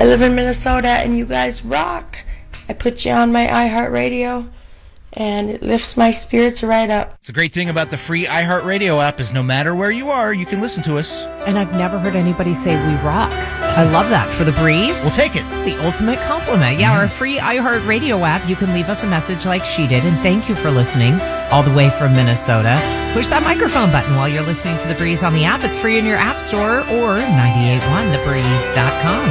I live in Minnesota and you guys rock. I put you on my iHeartRadio and it lifts my spirits right up. It's a great thing about the free iHeartRadio app is no matter where you are, you can listen to us. And I've never heard anybody say we rock. I love that. For the breeze, We'll take it. It's the ultimate compliment. Yeah, our free iHeartRadio app, you can leave us a message like she did. And thank you for listening all the way from Minnesota. Push that microphone button while you're listening to The Breeze on the app. It's free in your app store or 981thebreeze.com.